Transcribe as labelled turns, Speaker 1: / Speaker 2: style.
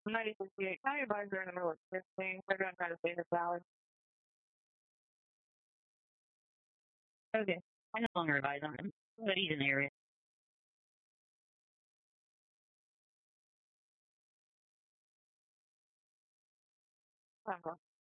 Speaker 1: I'm not able to county advisor in the middle of this thing. They're going to try to save this valley. Okay. I no longer advise on him, but he's in the area. Phone call.